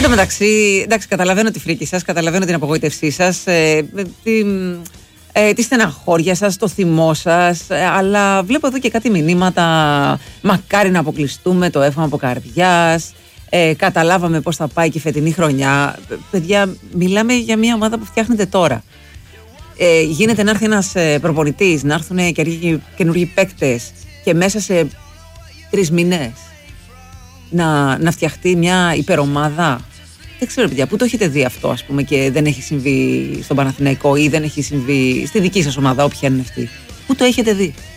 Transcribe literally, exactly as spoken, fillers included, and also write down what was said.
τω μεταξύ, εντάξει, καταλαβαίνω τη φρίκη σας, καταλαβαίνω την απογοήτευσή σας, ε, τη, ε, τη στεναχώρια σας, το θυμό σας, ε, αλλά βλέπω εδώ και κάτι μηνύματα. Μακάρι να αποκλειστούμε, το εύχομαι από καρδιάς. Ε, καταλάβαμε πώς θα πάει και η φετινή χρονιά. Παιδιά, μιλάμε για μια ομάδα που φτιάχνεται τώρα. Ε, γίνεται να έρθει ένας ε, προπονητής, να έρθουν καινούργιοι παίκτες και μέσα σε τρεις μήνες να, να φτιαχτεί μια υπερομάδα. Δεν ξέρω, παιδιά, πού το έχετε δει αυτό, ας πούμε, και δεν έχει συμβεί στον Παναθηναϊκό ή δεν έχει συμβεί στη δική σας ομάδα, όποια είναι αυτή. Πού το έχετε δει?